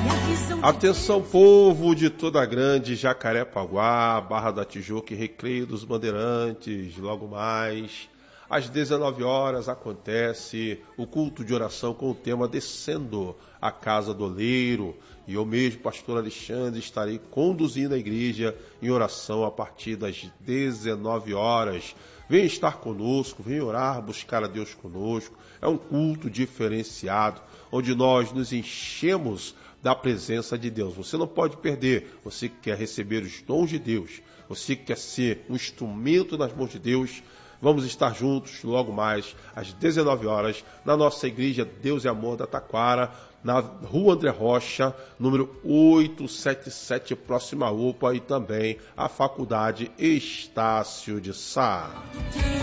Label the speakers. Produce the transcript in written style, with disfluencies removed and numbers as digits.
Speaker 1: Atenção, povo de toda a grande Jacarepaguá, Barra da Tijuca e Recreio dos Bandeirantes. Logo mais, às 19 horas, acontece o culto de oração com o tema Descendo a Casa do Oleiro. E eu mesmo, pastor Alexandre, estarei conduzindo a igreja em oração a partir das 19 horas. Venha estar conosco, venha orar, buscar a Deus conosco. É um culto diferenciado, onde nós nos enchemos da presença de Deus. Você não pode perder. Você que quer receber os dons de Deus, você que quer ser um instrumento nas mãos de Deus, vamos estar juntos logo mais às 19 horas na nossa igreja Deus e Amor da Taquara, na Rua André Rocha, número 877, próxima à UPA, e também à Faculdade Estácio de Sá.